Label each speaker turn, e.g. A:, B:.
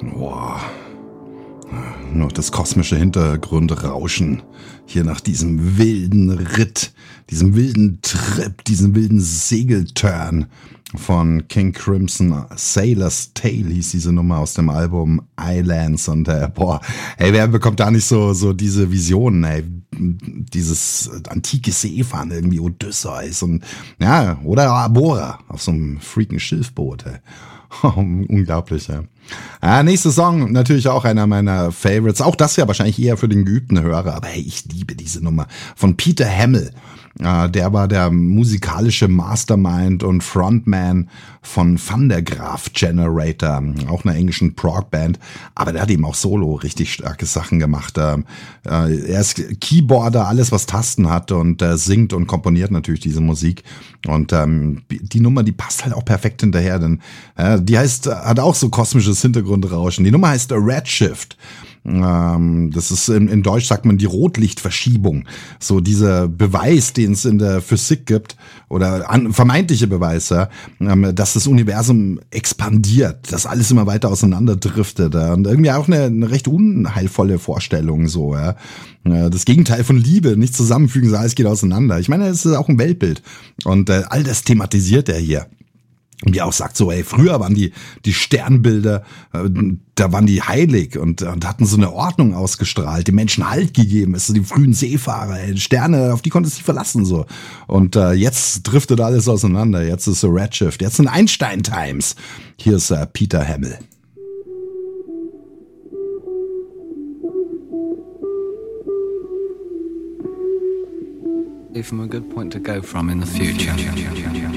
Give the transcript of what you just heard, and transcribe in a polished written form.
A: Boah. Noch das kosmische Hintergrundrauschen hier nach diesem wilden Ritt, diesem wilden Trip, diesem wilden Segelturn von King Crimson. Sailor's Tale hieß diese Nummer aus dem Album Islands und wer bekommt da nicht so diese Visionen, ey, dieses antike Seefahren, irgendwie Odysseus und ja, oder Abora auf so einem freaking Schiffboot, ey. Unglaublich, ja. Nächster Song, natürlich auch einer meiner Favorites. Auch das ja wahrscheinlich eher für den geübten Hörer, aber hey, ich liebe diese Nummer. Von Peter Hamill. Der war der musikalische Mastermind und Frontman von Van der Graaf Generator, auch einer englischen Prog-Band. Aber der hat eben auch solo richtig starke Sachen gemacht. Er ist Keyboarder, alles was Tasten hat und singt und komponiert natürlich diese Musik. Und die Nummer, die passt halt auch perfekt hinterher, denn die hat auch so kosmisches Hintergrundrauschen. Die Nummer heißt Redshift. Das ist in Deutsch sagt man die Rotlichtverschiebung. So dieser Beweis, den es in der Physik gibt, oder vermeintliche Beweis, dass das Universum expandiert, dass alles immer weiter auseinanderdriftet. Und irgendwie auch eine recht unheilvolle Vorstellung, so, ja. Das Gegenteil von Liebe, nicht zusammenfügen, so alles geht auseinander. Ich meine, es ist auch ein Weltbild. Und all das thematisiert er hier. Und wie er auch sagt, so, ey, früher waren die Sternbilder, da waren die heilig und hatten so eine Ordnung ausgestrahlt, den Menschen Halt gegeben, es sind die frühen Seefahrer, ey, Sterne, auf die konntest du dich verlassen, so. Und jetzt driftet alles auseinander, jetzt ist so Redshift, jetzt sind Einstein-Times. Hier ist Peter Hamill.
B: From a good point to go from in the future.